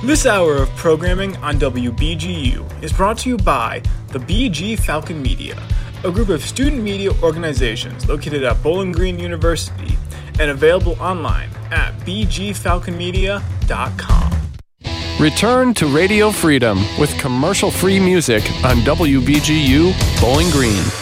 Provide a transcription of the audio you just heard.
This hour of programming on WBGU is brought to you by the BG Falcon Media, a group of student media organizations located at Bowling Green University and available online at bgfalconmedia.com. Return to Radio Freedom with commercial-free music on WBGU Bowling Green.